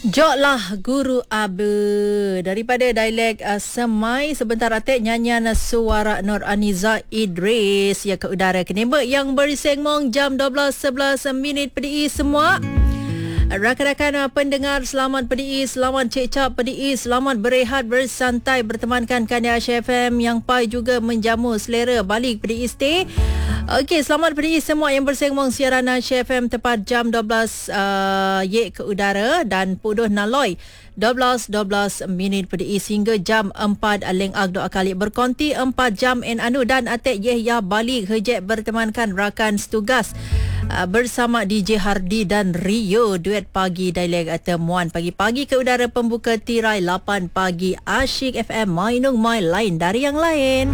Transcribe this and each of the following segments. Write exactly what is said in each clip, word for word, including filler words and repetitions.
Joklah Guru Abe daripada dialek uh, Semai. Sebentar atik nyanyian suara Nur Aniza Idris ya ke udara Kenembek yang bersengmong jam dua belas sebelas minit P D I semua. Rakan-rakan pendengar, selamat P D I, selamat cek-cak P D I, selamat berehat bersantai bertemankan Kania F M yang pai juga menjamu selera balik P D I stay. Okey, selamat P D I semua yang bersengmong siaran F M tepat jam dua belas uh, ye ke udara dan puduh naloi dua belas dua belas minit P D I sehingga jam empat leng ag doa kali berkonti empat jam en anu dan atek ye ya balik hejek bertemankan rakan setugas uh, bersama D J Hardi dan Rio duet pagi dialek temuan pagi-pagi ke udara pembuka tirai lapan pagi Asyik F M mainung mai lain dari yang lain.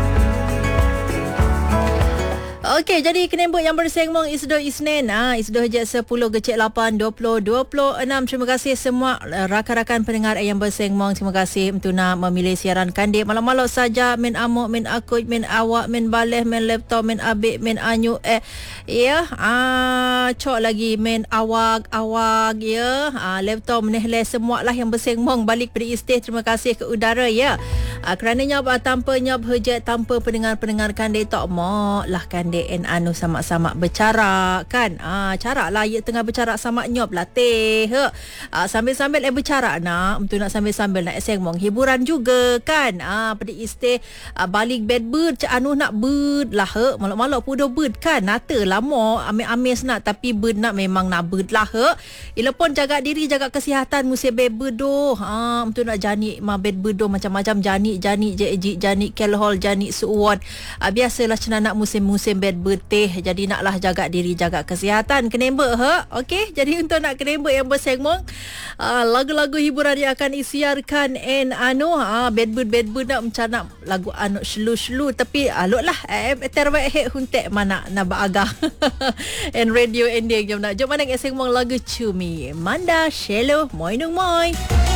Okey, jadi Kenembek yang bersengmong Isdo Isnin. Ah, Isdo hejak sepuluh gecek lapan dua puluh dua puluh enam. Terima kasih semua rakan-rakan pendengar yang bersengmong. Terima kasih untuk nak memilih siaran kandik malam-malam saja. Min amuk, min akut, min awak, min baleh, min laptop, min abik, min anyu. Eh, ya. Ah, cok lagi min awak, awak, ya. Ah, laptop, menehle semua lah yang bersengmong balik P D I stay. Terima kasih ke udara, ya. Ah, kerana nyop tanpa nyop hejak tanpa pendengar-pendengar kandik tak mak lah kandik en anu sama-sama bercara kan. Ah, cara lah ya tengah bercara sama nyop lah teh. Ah, sambil-sambil eh bercara nak, untuk nak sambil-sambil nak sengmong hiburan juga kan. Ah, P D I stay ah, balik bed bird cak anu nak bird lah he. Malak-malak pudo bird kan. Nata lama amis-amis nak tapi bird nak memang nak bird lah he. Ila pun jaga diri, jaga kesihatan musim bed bird doh. Ah, untuk nak jani ma bed bird doh macam-macam jani jani jejik jani kelhol jani suwon. Ah, biasalah cina nak musim-musim bed berteh, jadi naklah jaga diri, jaga kesihatan Kenembek ha. Okey, jadi untuk nak Kenembek yang bersengmong uh, lagu-lagu hiburan yang akan disiarkan en anu uh, bed bird bed bird nak macam nak lagu anu selu-selu tapi alok lah eh terbaik hek huntek mana nak baaga en radio ending jom nak jom mana sengmong lagu Cumi Manda Shelo Moinung Moi.